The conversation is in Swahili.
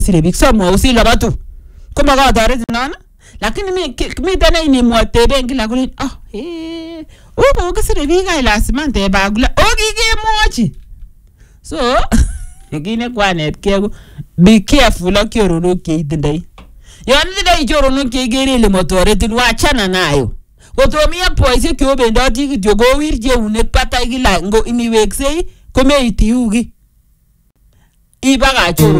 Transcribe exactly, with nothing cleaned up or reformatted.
sire bik somo usi labatu koma ka taret nana lakini mi mi tena ni mwatebe ngila kule ah eh uko kisire bik ai lazima ndeba kula okikemwochi so ngine kwanet ke be careful ak yorono ke itindai yon ndai yorono ke gere le motoretin wachana nayo kotomia poise ke obendoti kityo go wirje unek patay kila ngo iniweksei komeiti ugi ibaga choro